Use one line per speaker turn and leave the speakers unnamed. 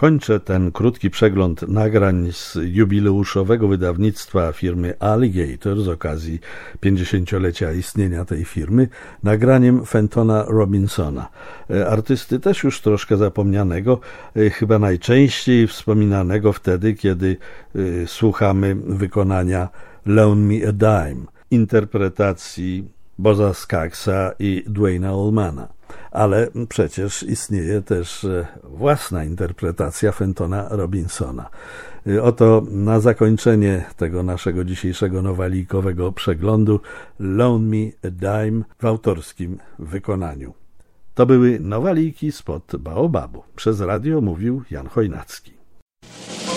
Kończę ten krótki przegląd nagrań z jubileuszowego wydawnictwa firmy Alligator z okazji 50-lecia istnienia tej firmy nagraniem Fentona Robinsona, artysty też już troszkę zapomnianego, chyba najczęściej wspominanego wtedy, kiedy słuchamy wykonania Loan Me a Dime, interpretacji Bozza Skagsa i Duane'a Allmana. Ale przecież istnieje też własna interpretacja Fentona Robinsona. Oto na zakończenie tego naszego dzisiejszego nowalijkowego przeglądu Loan Me a Dime w autorskim wykonaniu. To były nowaliki spod Baobabu. Przez radio mówił Jan Chojnacki.